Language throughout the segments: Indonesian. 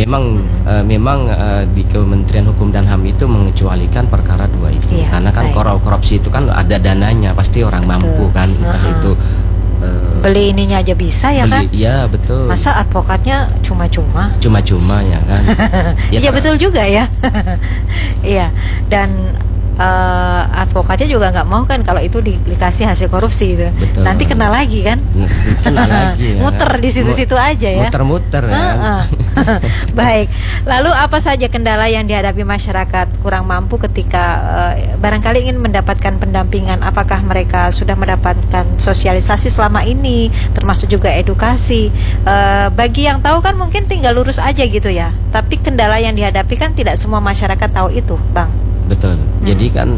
memang di Kementerian Hukum dan HAM itu mengecualikan perkara 2 itu. Karena kan korupsi itu kan ada dananya, pasti orang mampu kan, entah itu beli ininya aja bisa ya kan? Iya betul. Masa advokatnya cuma-cuma? Cuma-cuma ya kan? Iya betul juga ya. Iya, dan advokatnya juga nggak mau kan kalau itu dikasih hasil korupsi itu. Betul. Nanti kena lagi kan? Kena lagi ya. Muter di situ-situ aja ya. Muter-muter ya. Baik. Lalu apa saja kendala yang dihadapi masyarakat kurang mampu ketika barangkali ingin mendapatkan pendampingan? Apakah mereka sudah mendapatkan sosialisasi selama ini, termasuk juga edukasi? Bagi yang tahu kan mungkin tinggal lurus aja gitu ya. Tapi kendala yang dihadapi kan tidak semua masyarakat tahu itu, Bang. Betul. Jadi kan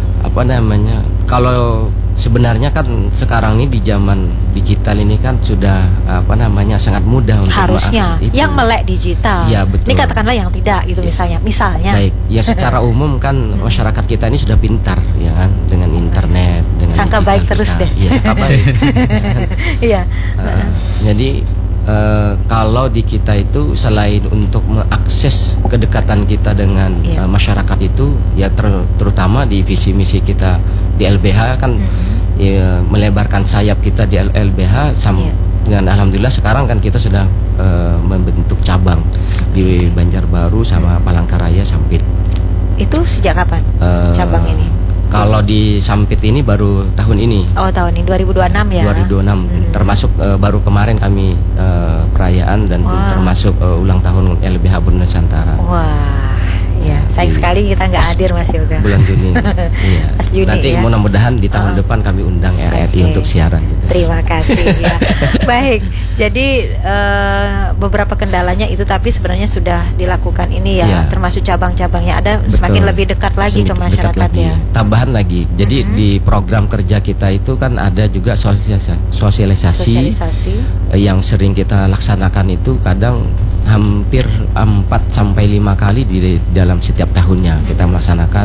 kalau sebenarnya kan sekarang ini di zaman digital ini kan sudah sangat mudah untuk harusnya mengakses itu. Yang melek digital. Ya, betul. Ini katakanlah yang tidak gitu misalnya. Baik, ya secara umum kan masyarakat kita ini sudah pintar ya kan dengan internet, dengan sangka baik kita. Terus deh. Iya, sangka baik. Iya. Jadi kalau di kita itu selain untuk mengakses kedekatan kita dengan masyarakat itu ya terutama di visi misi kita di LBH kan ya, melebarkan sayap kita di LBH dengan alhamdulillah sekarang kan kita sudah membentuk cabang di Banjarbaru sama Palangkaraya Sampit. Itu sejak kapan cabang ini? Kalau di Sampit ini baru tahun ini. Oh, tahun ini 2026 ya. 2026 termasuk baru kemarin kami perayaan dan termasuk ulang tahun LBH Nusantara. Wah. Ya, sayang sekali kita nggak hadir Mas Yoga. Bulan Juni. Iya. Pas Juni nanti ya. mudah-mudahan di tahun depan kami undang RRI untuk siaran. Gitu. Terima kasih ya. Baik, jadi beberapa kendalanya itu tapi sebenarnya sudah dilakukan ini ya, termasuk cabang-cabangnya ada. Betul. Semakin lebih dekat lagi ke masyarakat ya. Tambahan lagi, jadi di program kerja kita itu kan ada juga sosialisasi yang sering kita laksanakan itu kadang hampir 4-5 kali di dalam setiap tahunnya kita melaksanakan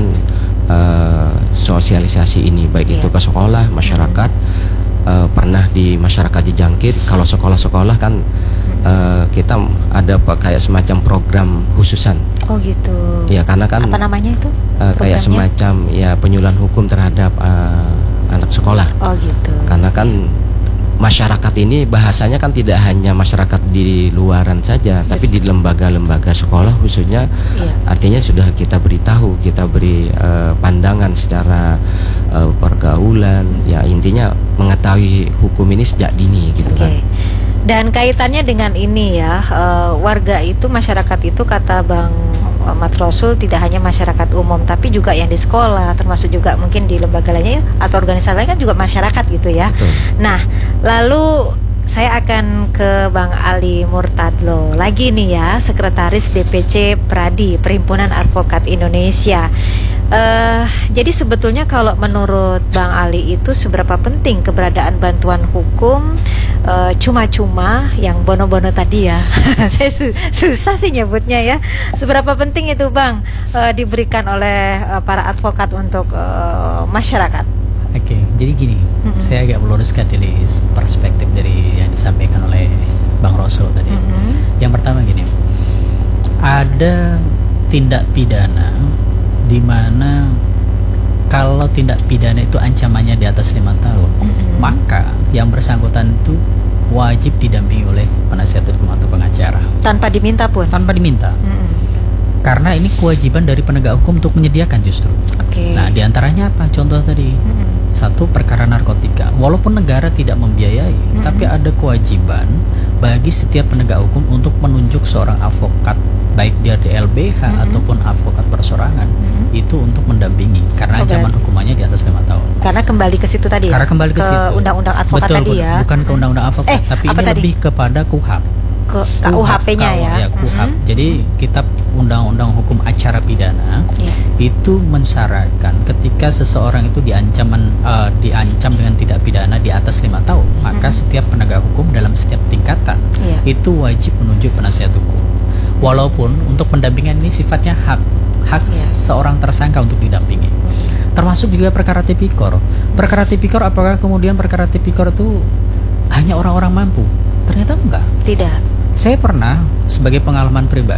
sosialisasi ini, baik itu ke sekolah, masyarakat, pernah di masyarakat Jejangkit. Kalau sekolah-sekolah kan kita ada kayak semacam program khususan. Oh gitu. Ya karena kan apa namanya itu? Kayak semacam ya penyuluhan hukum terhadap anak sekolah. Oh gitu. Karena kan masyarakat ini bahasanya kan tidak hanya masyarakat di luaran saja, tapi di lembaga-lembaga sekolah khususnya, artinya sudah kita beritahu, kita beri pandangan secara pergaulan, ya intinya mengetahui hukum ini sejak dini gitu kan. Dan kaitannya dengan ini ya, warga itu, masyarakat itu kata Bang Ahmad Rasul tidak hanya masyarakat umum tapi juga yang di sekolah, termasuk juga mungkin di lembaga lainnya atau organisasi lain kan juga masyarakat gitu ya. Betul. Nah, lalu saya akan ke Bang Ali Murtadlo lagi nih ya, Sekretaris DPC Pradi Perhimpunan Advokat Indonesia. Jadi sebetulnya kalau menurut Bang Ali itu seberapa penting keberadaan bantuan hukum cuma-cuma yang bono-bono tadi ya. Saya susah sih nyebutnya ya. Seberapa penting itu Bang diberikan oleh para advokat untuk masyarakat? Oke, jadi gini, saya agak meluruskan dari perspektif dari yang disampaikan oleh Bang Rasul tadi. Yang pertama gini, ada tindak pidana di mana kalau tindak pidana itu ancamannya di atas 5 tahun, maka yang bersangkutan itu wajib didampingi oleh penasihat hukum atau pengacara. Tanpa diminta pun? Tanpa diminta. Karena ini kewajiban dari penegak hukum untuk menyediakan justru. Nah, diantaranya apa? Contoh tadi, satu, perkara narkotika. Walaupun negara tidak membiayai, tapi ada kewajiban bagi setiap penegak hukum untuk menunjuk seorang advokat, baik dia di LBH ataupun advokat persorangan, itu untuk mendampingi. Karena ancaman hukumannya di atas 5 tahun. Karena kembali ke situ tadi ya? Karena kembali ke situ. Undang-undang advokat. Betul, tadi ya? Bukan ke undang-undang advokat, tapi ini lebih kepada KUHAP. Ke KUHP-nya ya? Ya, KUHAP. Jadi kitab undang-undang hukum acara pidana itu mensyaratkan ketika seseorang itu diancam dengan tindak pidana di atas 5 tahun, maka setiap penegak hukum dalam setiap tingkatan itu wajib menunjuk penasihat hukum. Walaupun untuk pendampingan ini sifatnya hak seorang tersangka untuk didampingi. Termasuk juga perkara tipikor. Perkara tipikor, apakah kemudian perkara tipikor itu hanya orang-orang mampu? Ternyata enggak. Tidak. Saya pernah sebagai pengalaman pribadi